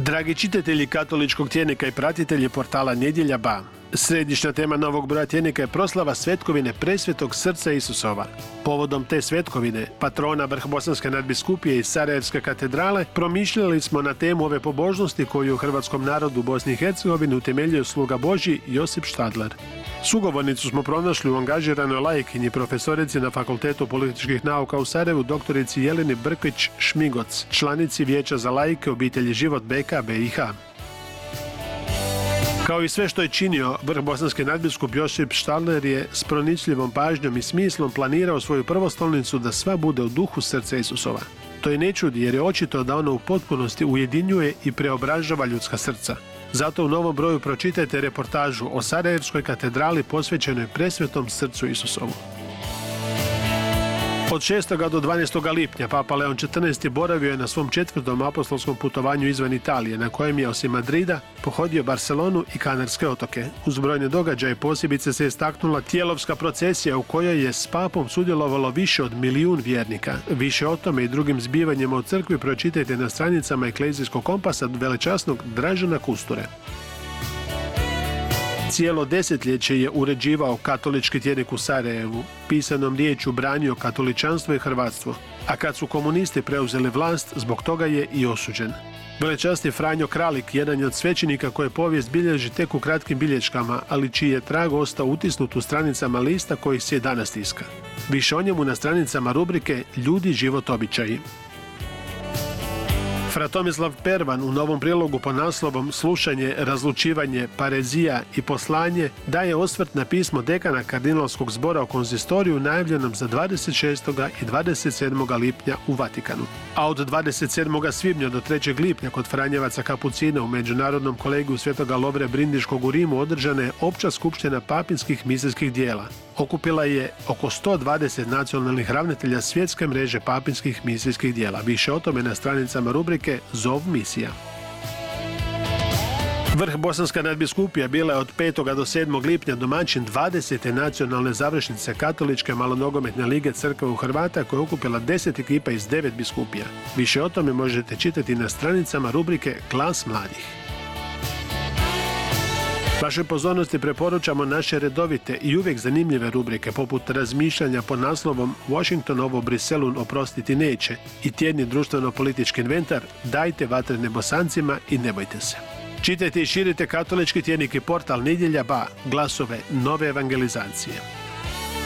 Dragi čitatelji katoličkog tjednika i pratitelji portala Nedjelja Ba, središnja tema novog broja tjednika je proslava svetkovine Presvetog srca Isusova. Povodom te svetkovine, patrona Vrhbosanske nadbiskupije i Sarajevske katedrale, promišljali smo na temu ove pobožnosti koju u hrvatskom narodu u Bosni i Hercegovini utemeljio sluga Božji Josip Štadler. Sugovornicu smo pronašli u angažiranoj laikinji profesorici na Fakultetu političkih nauka u Sarajevu, doktorici Jeleni Brkić-Šmigoc, članici Vijeća za laike obitelji Život BK BiH. Kao i sve što je činio vrhbosanski nadbiskup Josip Štadler je s pronicljivom pažnjom i smislom planirao svoju prvostolnicu da sva bude u duhu srca Isusova. To je ne čudi jer je očito da ona u potpunosti ujedinjuje i preobražava ljudska srca. Zato u novom broju pročitajte reportažu o Sarajevskoj katedrali posvećenoj Presvetom srcu Isusovu. Od 6. do 12. lipnja Papa Leon XIV. Boravio je na svom 4. apostolskom putovanju izvan Italije, na kojem je osim Madrida pohodio Barcelonu i Kanarske otoke. Uz brojne događaje posebice se istaknula tijelovska procesija u kojoj je s papom sudjelovalo više od 1 milijun vjernika. Više o tome i drugim zbivanjima u crkvi pročitajte na stranicama Eklezijskog kompasa velečasnog Dražena Kusture. Cijelo desetljeće je uređivao katolički tjednik u Sarajevu, pisanom riječju branio katoličanstvo i hrvatstvo, a kad su komunisti preuzeli vlast, zbog toga je i osuđen. Velečasni Franjo Kralik, jedan je od svećenika koje povijest bilježi tek u kratkim bilješkama, ali čiji je trag ostao utisnut u stranicama lista kojih se i danas tiska. Više o njemu na stranicama rubrike Ljudi, život, običaji. Fra Tomislav Pervan u novom prilogu pod naslovom Slušanje, razlučivanje, parezija i poslanje daje osvrt na pismo dekana kardinalskog zbora o konzistoriju najavljenom za 26. i 27. lipnja u Vatikanu. A od 27. svibnja do 3. lipnja kod Franjevaca Kapucina u Međunarodnom kolegiju Svetoga Lovre Brindiškog u Rimu održana je opća skupština papinskih misijskih dijela. Okupila je oko 120 nacionalnih ravnatelja svjetske mreže papinskih misijskih dijela. Više o tome na stranicama rubrike Zov misija. Vrhbosanska nadbiskupija bila je od 5. do 7. lipnja domaćin 20. nacionalne završnice katoličke malonogometne lige crkve u Hrvata koja je okupila 10 ekipa iz 9 biskupija. Više o tome možete čitati na stranicama rubrike Glas mladih. Vašoj pozornosti preporučamo naše redovite i uvijek zanimljive rubrike poput razmišljanja pod naslovom Washington ovo Briselu oprostiti neće i tjedni društveno-politički inventar Dajte vatrene Bosancima i ne bojte se. Čitajte i širite katolički tjednik i portal Nedjelja Ba, glasove nove evangelizacije.